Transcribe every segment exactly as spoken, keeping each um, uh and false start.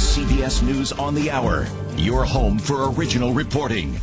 C B S News on the Hour, your home for original reporting.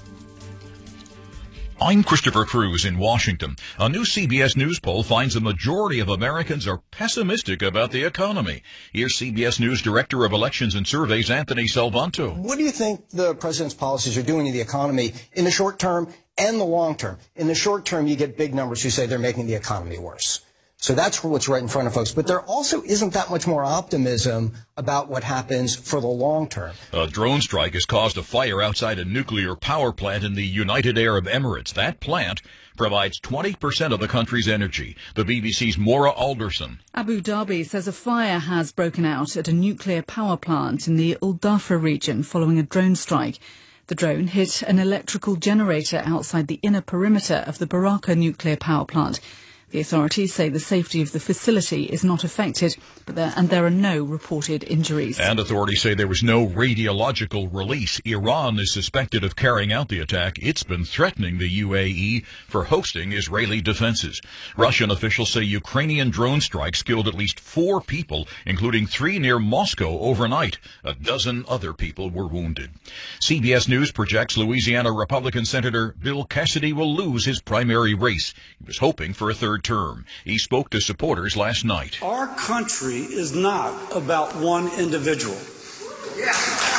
I'm Christopher Cruz in Washington. A new C B S News poll finds a majority of Americans are pessimistic about the economy. Here's C B S News Director of Elections and Surveys, Anthony Salvanto. What do you think the president's policies are doing to the economy in the short term and the long term? In the short term, you get big numbers who say they're making the economy worse. So that's what's right in front of folks. But there also isn't that much more optimism about what happens for the long term. A drone strike has caused a fire outside a nuclear power plant in the United Arab Emirates. That plant provides twenty percent of the country's energy. The B B C's Maura Alderson. Abu Dhabi says a fire has broken out at a nuclear power plant in the Al Dhafra region following a drone strike. The drone hit an electrical generator outside the inner perimeter of the Baraka nuclear power plant. The authorities say the safety of the facility is not affected, but there, and there are no reported injuries. And authorities say there was no radiological release. Iran is suspected of carrying out the attack. It's been threatening the U A E for hosting Israeli defenses. Russian officials say Ukrainian drone strikes killed at least four people, including three near Moscow overnight. A dozen other people were wounded. C B S News projects Louisiana Republican Senator Bill Cassidy will lose his primary race. He was hoping for a third term. He spoke to supporters last night. Our country is not about one individual. Yeah.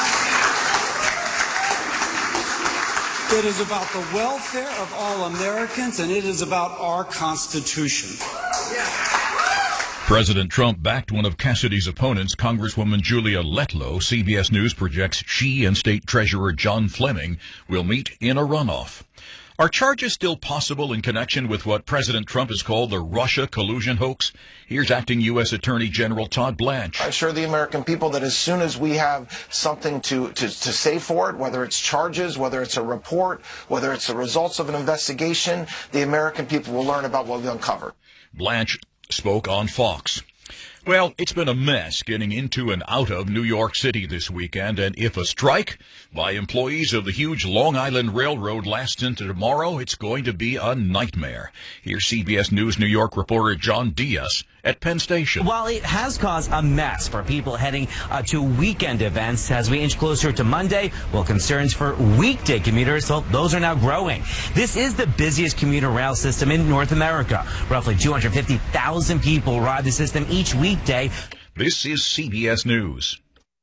It is about the welfare of all Americans, and it is about our Constitution. Yeah. President Trump backed one of Cassidy's opponents, Congresswoman Julia Letlow. C B S News projects she and State Treasurer John Fleming will meet in a runoff. Are charges still possible in connection with what President Trump has called the Russia collusion hoax? Here's Acting U S Attorney General Todd Blanche. I assure the American people that as soon as we have something to, to, to say for it, whether it's charges, whether it's a report, whether it's the results of an investigation, the American people will learn about what we've uncovered. Blanche spoke on Fox. Well, it's been a mess getting into and out of New York City this weekend, and if a strike by employees of the huge Long Island Railroad lasts into tomorrow, it's going to be a nightmare. Here's C B S News New York reporter John Diaz at Penn Station. While it has caused a mess for people heading uh, to weekend events as we inch closer to Monday, well, concerns for weekday commuters, well, those are now growing. This is the busiest commuter rail system in North America. Roughly two hundred fifty thousand people ride the system each weekday. This is C B S News.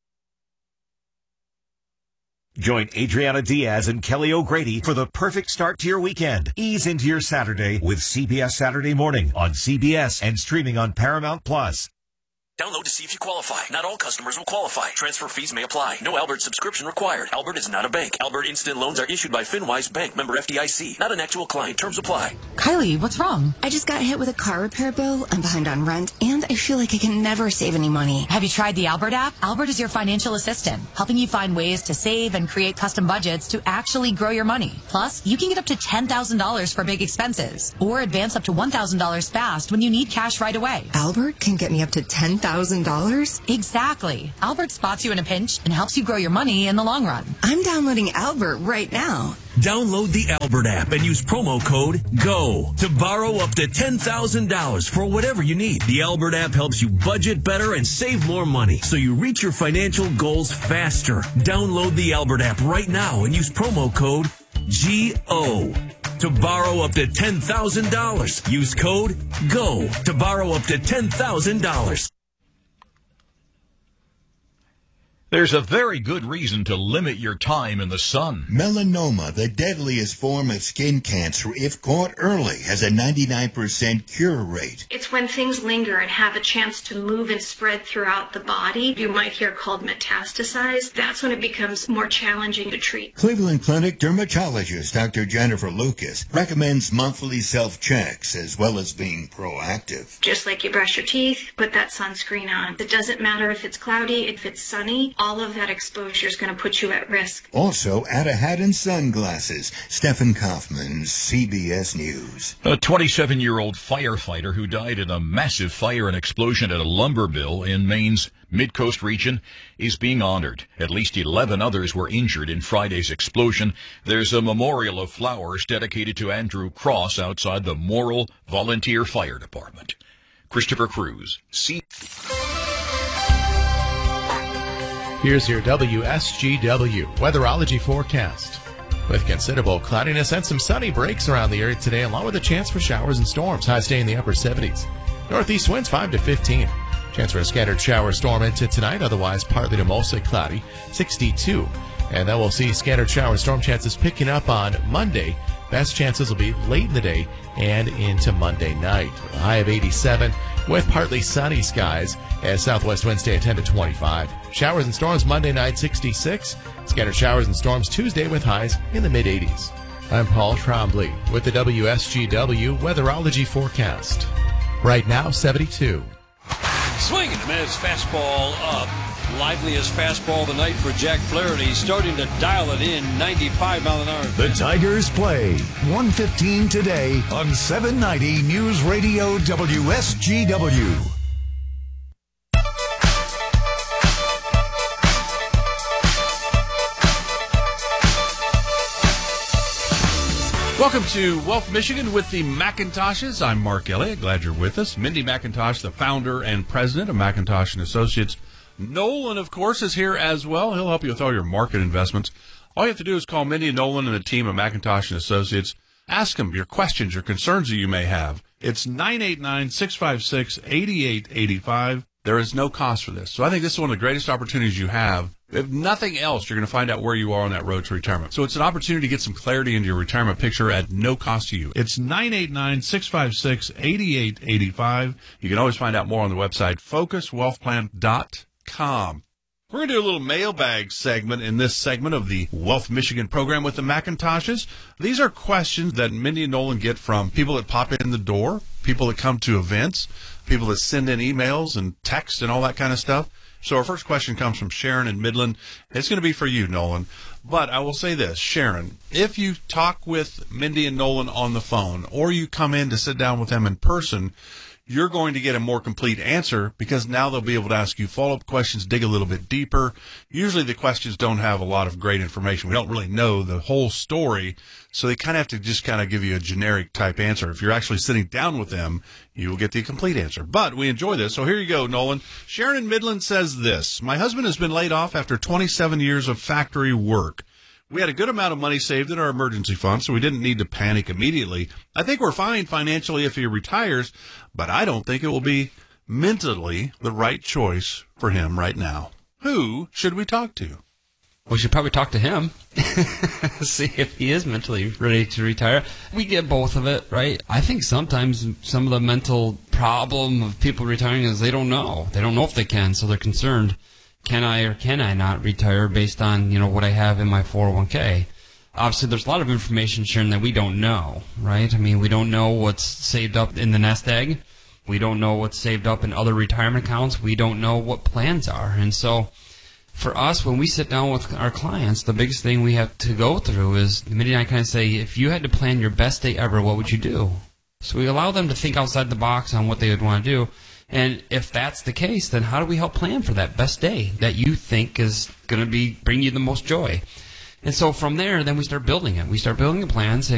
Join Adriana Diaz and Kelly O'Grady for the perfect start to your weekend. Ease into your Saturday with C B S Saturday Morning on C B S and streaming on Paramount Plus. Download to see if you qualify. Not all customers will qualify. Transfer fees may apply. No Albert subscription required. Albert is not a bank. Albert Instant Loans are issued by FinWise Bank, member F D I C. Not an actual client. Terms apply. Kylie, what's wrong? I just got hit with a car repair bill. I'm behind on rent, and I feel like I can never save any money. Have you tried the Albert app? Albert is your financial assistant, helping you find ways to save and create custom budgets to actually grow your money. Plus, you can get up to ten thousand dollars for big expenses, or advance up to one thousand dollars fast when you need cash right away. Albert can get me up to ten thousand dollars? Exactly. Albert spots you in a pinch and helps you grow your money in the long run. I'm downloading Albert right now. Download the Albert app and use promo code GO to borrow up to ten thousand dollars for whatever you need. The Albert app helps you budget better and save more money so you reach your financial goals faster. Download the Albert app right now and use promo code G O to borrow up to ten thousand dollars. Use code GO to borrow up to ten thousand dollars. There's a very good reason to limit your time in the sun. Melanoma, the deadliest form of skin cancer, if caught early, has a ninety-nine percent cure rate. It's when things linger and have a chance to move and spread throughout the body. You might hear called metastasize. That's when it becomes more challenging to treat. Cleveland Clinic dermatologist Doctor Jennifer Lucas recommends monthly self-checks as well as being proactive. Just like you brush your teeth, put that sunscreen on. It doesn't matter if it's cloudy, if it's sunny. All of that exposure is going to put you at risk. Also, add a hat and sunglasses. Stephen Kaufman, C B S News. A twenty-seven-year-old firefighter who died in a massive fire and explosion at a lumber mill in Maine's Mid-Coast region is being honored. At least eleven others were injured in Friday's explosion. There's a memorial of flowers dedicated to Andrew Cross outside the Morrill Volunteer Fire Department. Christopher Cruz, C. Here's your W S G W weatherology forecast. With considerable cloudiness and some sunny breaks around the area today, along with a chance for showers and storms. Highs stay in the upper seventies. Northeast winds five to fifteen. Chance for a scattered shower storm into tonight, otherwise partly to mostly cloudy, sixty-two. And then we'll see scattered shower storm chances picking up on Monday. Best chances will be late in the day and into Monday night. A high of eighty-seven with partly sunny skies as southwest winds stay at ten to twenty-five. Showers and storms Monday night, sixty-six. Scattered showers and storms Tuesday with highs in the mid-eighties. I'm Paul Trombley with the W S G W weatherology forecast. Right now, seventy-two. Swinging and miss, fastball up. Liveliest fastball of the night for Jack Flaherty, starting to dial it in, ninety-five mile an hour. The Tigers play one fifteen today on seven ninety News Radio W S G W. Welcome to Wealth Michigan with the McIntoshes. I'm Mark Elliott. Glad you're with us. Mindy McIntosh, the founder and president of McIntosh and Associates. Nolan, of course, is here as well. He'll help you with all your market investments. All you have to do is call Mindy and Nolan and the team of McIntosh and Associates. Ask them your questions, your concerns that you may have. It's nine eight nine, six five six, eight eight eight five. There is no cost for this. So I think this is one of the greatest opportunities you have. If nothing else, you're going to find out where you are on that road to retirement. So it's an opportunity to get some clarity into your retirement picture at no cost to you. It's nine eight nine, six five six, eight eight eight five. You can always find out more on the website, focus wealth plan dot com. We're going to do a little mailbag segment in this segment of the Wealth Michigan program with the McIntoshes. These are questions that Mindy and Nolan get from people that pop in the door, people that come to events, people that send in emails and text and all that kind of stuff. So our first question comes from Sharon in Midland. It's going to be for you, Nolan. But I will say this, Sharon, if you talk with Mindy and Nolan on the phone or you come in to sit down with them in person, you're going to get a more complete answer because now they'll be able to ask you follow-up questions, dig a little bit deeper. Usually the questions don't have a lot of great information. We don't really know the whole story, so they kind of have to just kind of give you a generic type answer. If you're actually sitting down with them, you will get the complete answer. But we enjoy this, so here you go, Nolan. Sharon in Midland says this. My husband has been laid off after twenty-seven years of factory work. We had a good amount of money saved in our emergency fund, so we didn't need to panic immediately. I think we're fine financially if he retires, but I don't think it will be mentally the right choice for him right now. Who should we talk to? We should probably talk to him, see if he is mentally ready to retire. We get both of it, right? I think sometimes some of the mental problem of people retiring is they don't know. They don't know if they can, so they're concerned. Can I or can I not retire based on, you know, what I have in my four oh one k? Obviously, there's a lot of information, Sharon, that we don't know, right? I mean, we don't know what's saved up in the nest egg. We don't know what's saved up in other retirement accounts. We don't know what plans are. And so for us, when we sit down with our clients, the biggest thing we have to go through is, Mindy and I kind of say, if you had to plan your best day ever, what would you do? So we allow them to think outside the box on what they would want to do. And if that's the case, then how do we help plan for that best day that you think is going to be bring you the most joy? And so from there, then we start building it. We start building a plan, saying,